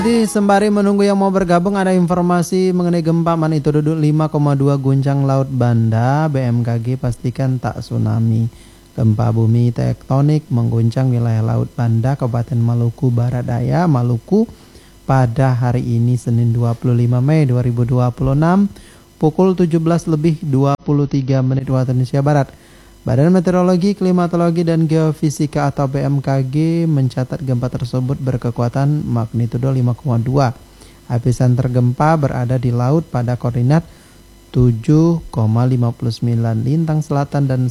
Jadi sembari menunggu yang mau bergabung, ada informasi mengenai gempa magnitudo 5,2 guncang Laut Banda. BMKG pastikan tak tsunami. Gempa bumi tektonik mengguncang wilayah Laut Banda, Kabupaten Maluku Barat Daya, Maluku pada hari ini Senin 25 Mei 2026 pukul 17:23 waktu Indonesia Barat. Badan Meteorologi, Klimatologi, dan Geofisika atau BMKG mencatat gempa tersebut berkekuatan magnitudo 5,2. Epicenter gempa berada di laut pada koordinat 7,59 lintang selatan dan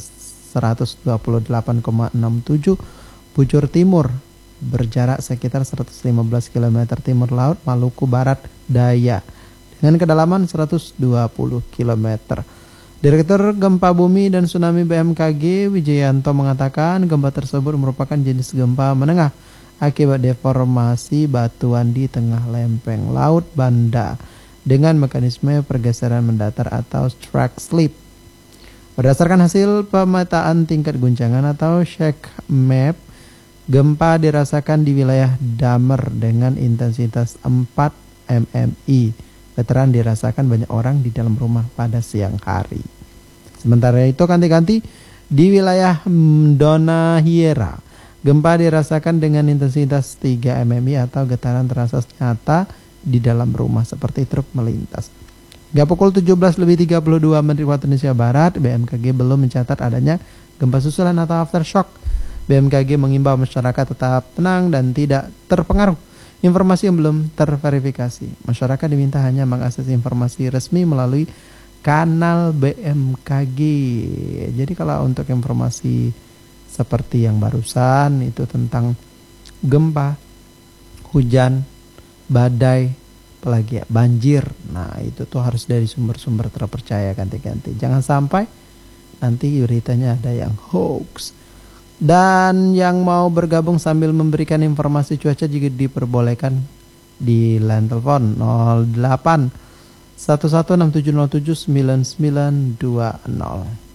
128,67 bujur timur, berjarak sekitar 115 km timur laut Maluku Barat Daya dengan kedalaman 120 km. Direktur Gempa Bumi dan Tsunami BMKG Wijayanto mengatakan gempa tersebut merupakan jenis gempa menengah akibat deformasi batuan di tengah lempeng Laut Banda dengan mekanisme pergeseran mendatar atau track slip. Berdasarkan hasil pemetaan tingkat guncangan atau shake map, gempa dirasakan di wilayah Damer dengan intensitas 4 mmi. Getaran dirasakan banyak orang di dalam rumah pada siang hari. Sementara itu ganti-ganti di wilayah Donahiera, gempa dirasakan dengan intensitas 3 mmi atau getaran terasa nyata di dalam rumah seperti truk melintas. Hingga pukul 17:32 waktu Indonesia Barat, BMKG belum mencatat adanya gempa susulan atau aftershock. BMKG mengimbau masyarakat tetap tenang dan tidak terpengaruh informasi yang belum terverifikasi. Masyarakat diminta hanya mengakses informasi resmi melalui kanal BMKG. Jadi kalau untuk informasi seperti yang barusan itu tentang gempa, hujan, badai, apalagi ya, banjir. Nah, itu tuh harus dari sumber-sumber terpercaya ganti-ganti. Jangan sampai nanti beritanya ada yang hoax. Dan yang mau bergabung sambil memberikan informasi cuaca juga diperbolehkan di line telepon 08 1167079920.